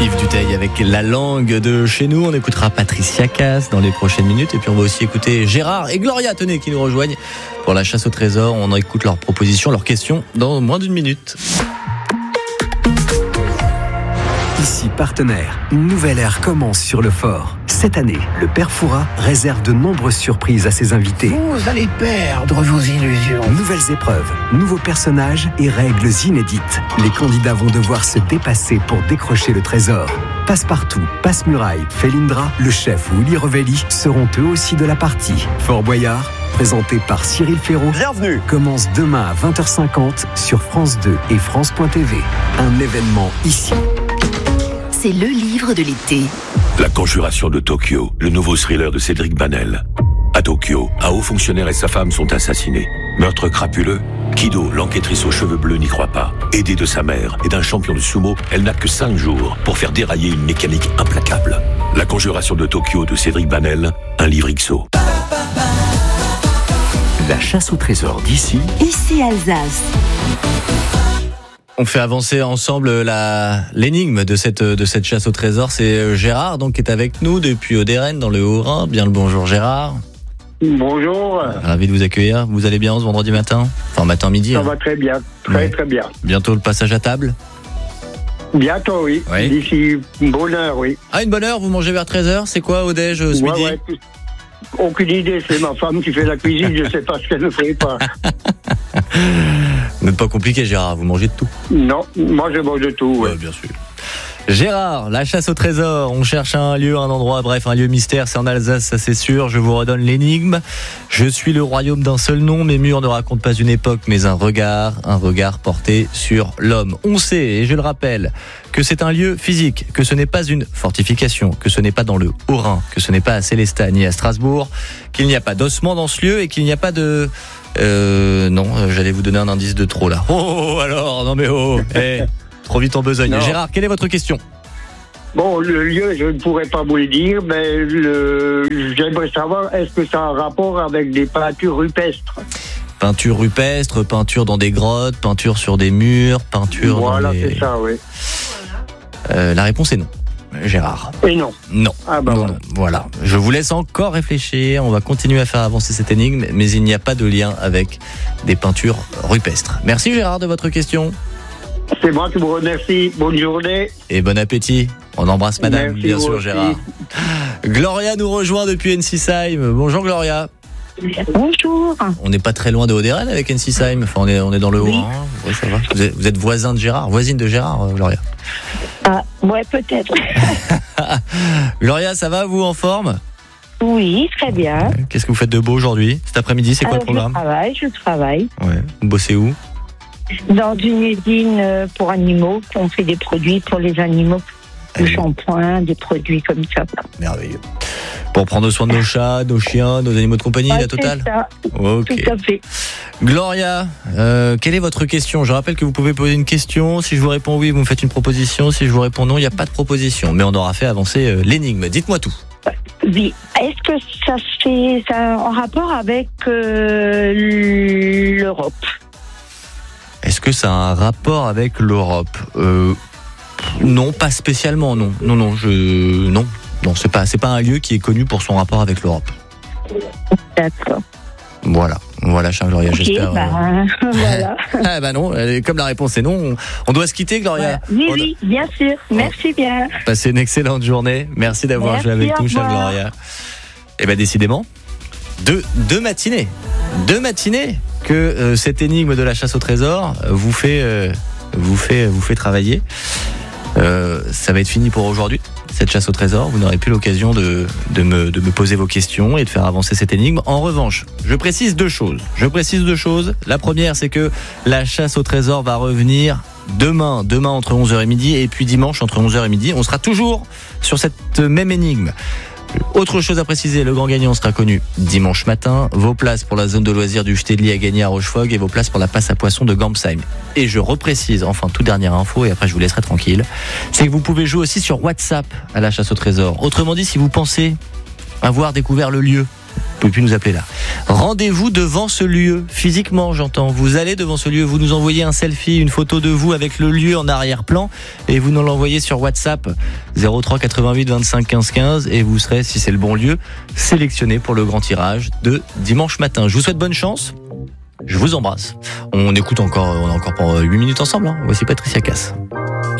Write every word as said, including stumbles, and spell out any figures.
Yves Duteil avec La langue de chez nous. On écoutera Patricia Cass dans les prochaines minutes. Et puis on va aussi écouter Gérard et Gloria, tenez, qui nous rejoignent pour la chasse au trésor. On en écoute leurs propositions, leurs questions dans moins d'une minute. Ici Partenaire, une nouvelle ère commence sur le fort. Cette année, le Père Fouras réserve de nombreuses surprises à ses invités. Vous allez perdre vos illusions. Nouvelles épreuves, nouveaux personnages et règles inédites. Les candidats vont devoir se dépasser pour décrocher le trésor. Passe-partout, Passe-Muraille, Felindra, le chef Willy Revelli seront eux aussi de la partie. Fort Boyard, présenté par Cyril Ferraud, Bienvenue. commence demain à vingt heures cinquante sur France deux et France point T V. Un événement ici. C'est le livre de l'été. La Conjuration de Tokyo, le nouveau thriller de Cédric Banel. À Tokyo, un haut fonctionnaire et sa femme sont assassinés. Meurtre crapuleux, Kido, l'enquêtrice aux cheveux bleus, n'y croit pas. Aidée de sa mère et d'un champion de sumo, elle n'a que cinq jours pour faire dérailler une mécanique implacable. La Conjuration de Tokyo de Cédric Banel, un livre X O. La chasse au trésor d'ici. Ici Alsace. On fait avancer ensemble la, l'énigme de cette, de cette chasse au trésor. C'est Gérard donc, qui est avec nous depuis Auderen dans le Haut-Rhin. Bien le bonjour Gérard. Bonjour. Ravi de vous accueillir. Vous allez bien ce vendredi matin ? Enfin matin midi. Ça hein. va très bien, très Ouais. très bien. Bientôt le passage à table ? Bientôt, oui. Oui. D'ici une bonne heure, oui. Ah, une bonne heure, vous mangez vers treize heures. C'est quoi au déj ce Ouais, midi ? ouais. Aucune idée, c'est ma femme qui fait la cuisine, je ne sais pas ce qu'elle ne fait pas. Même pas compliqué Gérard, vous mangez de tout. Non, moi je mange de tout, ouais. Ouais, bien sûr. Gérard, la chasse au trésor, on cherche un lieu, un endroit, bref, un lieu mystère, c'est en Alsace, ça c'est sûr. Je vous redonne l'énigme. Je suis le royaume d'un seul nom, mes murs ne racontent pas une époque, mais un regard, un regard porté sur l'homme. On sait, et je le rappelle, que c'est un lieu physique, que ce n'est pas une fortification, que ce n'est pas dans le Haut-Rhin, que ce n'est pas à Célestat ni à Strasbourg, qu'il n'y a pas d'ossement dans ce lieu et qu'il n'y a pas de... Euh, non, j'allais vous donner un indice de trop là. Oh, alors, non mais oh, hey, trop vite en besogne. Non. Gérard, quelle est votre question ? Bon, le lieu, je ne pourrais pas vous le dire, mais le... j'aimerais savoir, est-ce que ça a un rapport avec des peintures rupestres ? Peinture rupestre, peinture dans des grottes, peinture sur des murs, peinture Voilà, dans les... c'est ça, oui. Euh, la réponse est non, Gérard. Et non. Non. Ah bah non, voilà. non. Voilà. Je vous laisse encore réfléchir. On va continuer à faire avancer cette énigme, mais il n'y a pas de lien avec des peintures rupestres. Merci Gérard de votre question. C'est moi qui vous remercie. Bonne journée. Et bon appétit. On embrasse madame, Merci, bien vous sûr aussi. Gérard. Gloria nous rejoint depuis Ensisheim. Bonjour Gloria. Bonjour. On n'est pas très loin de Auderen avec Ensisheim. Enfin, on est, on est dans le Haut-Rhin. Oui, ça va. Vous êtes, vous êtes voisin de Gérard, voisine de Gérard, euh, Gloria. Ah, ouais, peut-être. Gloria, ça va, vous, en forme ? Oui, très bien. Qu'est-ce que vous faites de beau aujourd'hui ? Cet après-midi, c'est quoi Alors, le programme ? Je travaille, je travaille Ouais. Vous bossez où ? dans une usine euh, pour animaux. On fait des produits pour les animaux, du Allez. shampoing, des produits comme ça. Merveilleux. Pour prendre soin de nos chats, nos chiens, nos animaux de compagnie, Ah, la c'est totale ? ça, Ok. tout à fait. Gloria, euh, quelle est votre question ? Je rappelle que vous pouvez poser une question. Si je vous réponds oui, vous me faites une proposition. Si je vous réponds non, il n'y a pas de proposition. Mais on aura fait avancer euh, l'énigme. Dites-moi tout. Oui. Est-ce que ça fait ça a en rapport avec euh, l'Europe ? Est-ce que ça a un rapport avec l'Europe ? euh, Non, pas spécialement, non. Non, non, je... Non, non, c'est pas, c'est pas un lieu qui est connu pour son rapport avec l'Europe. D'accord. Voilà, voilà, chère Gloria, Ok, j'espère. ben, voilà. Ah bah non, elle est- comme la réponse est non, on, on doit se quitter, Gloria. Oui, On- oui, bien sûr. Merci bien. Passez une excellente journée. Merci d'avoir Merci, joué avec au nous, chère revoir. Gloria. Et bien, décidément, deux, deux matinées. Deux matinées que euh, cette énigme de la chasse au trésor vous fait, euh, vous fait, vous fait travailler. Euh, ça va être fini pour aujourd'hui, cette chasse au trésor. Vous n'aurez plus l'occasion de, de, me, de me poser vos questions et de faire avancer cette énigme. En revanche, je précise deux choses. Je précise deux choses. La première, c'est que la chasse au trésor va revenir demain, demain entre onze heures et midi, et puis dimanche entre onze heures et midi. On sera toujours sur cette même énigme. Autre chose à préciser, le grand gagnant sera connu dimanche matin. Vos places pour la zone de loisirs du Stedli à gagner à Rochefoucauld et vos places pour la passe à poisson de Gampsheim. Et je reprécise, enfin, toute dernière info, et après je vous laisserai tranquille, c'est que vous pouvez jouer aussi sur WhatsApp à la chasse au trésor. Autrement dit, si vous pensez avoir découvert le lieu, Vous pouvez plus nous appeler là. Rendez-vous devant ce lieu, physiquement j'entends. Vous allez devant ce lieu, vous nous envoyez un selfie, une photo de vous avec le lieu en arrière-plan et vous nous l'envoyez sur WhatsApp zéro trois quatre-vingt-huit vingt-cinq quinze quinze et vous serez, si c'est le bon lieu, sélectionné pour le grand tirage de dimanche matin. Je vous souhaite bonne chance, je vous embrasse. On écoute encore, on a encore pour huit minutes ensemble. Hein. Voici Patricia Cass.